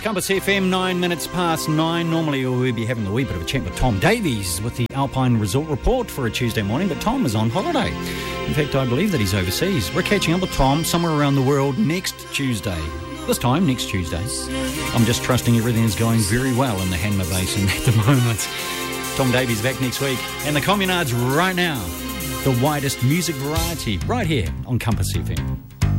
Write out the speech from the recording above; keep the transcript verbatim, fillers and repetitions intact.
Compass F M, nine minutes past nine. Normally we'll be having a wee bit of a chat with Tom Davies with the Alpine Resort Report for a Tuesday morning, but Tom is on holiday. In fact, I believe that he's overseas. We're catching up with Tom somewhere around the world next Tuesday. This time, next Tuesday. I'm just trusting everything is going very well in the Hanmer Basin at the moment. Tom Davies back next week. And the Communards right now. The widest music variety right here on Compass F M.